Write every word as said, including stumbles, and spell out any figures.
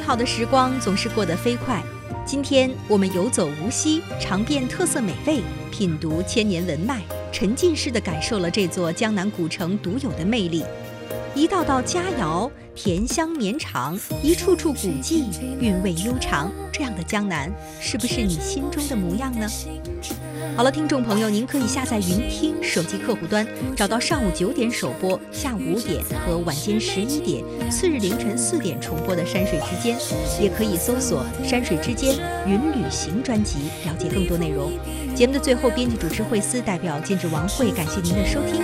好的时光总是过得飞快。今天我们游走无锡，尝遍特色美味，品读千年文脉，沉浸式地感受了这座江南古城独有的魅力。一道道佳肴，甜香绵长；一处处古迹，韵味悠长。这样的江南，是不是你心中的模样呢？好了，听众朋友，您可以下载云听手机客户端，找到上午九点首播、下午五点和晚间十一点、次日凌晨四点重播的《山水之间》，也可以搜索《山水之间云旅行》专辑，了解更多内容。节目的最后，编辑主持惠思代表监制王慧，感谢您的收听，